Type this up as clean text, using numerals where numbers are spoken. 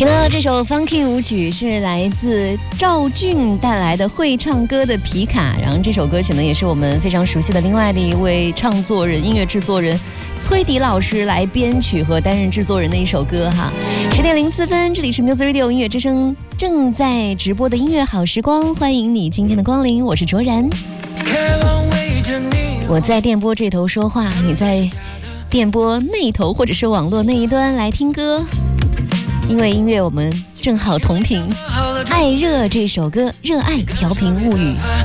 听到这首 Funky 舞曲是来自赵俊带来的会唱歌的皮卡，然后这首歌曲呢也是我们非常熟悉的另外的一位唱作人、音乐制作人崔迪老师来编曲和担任制作人的一首歌哈。10:04，这里是 Music Radio 音乐之声正在直播的音乐好时光，欢迎你今天的光临，我是卓然。我在电波这头说话，你在电波那头或者是网络那一端来听歌。因为音乐我们正好同频，爱热这首歌，热爱调频物语。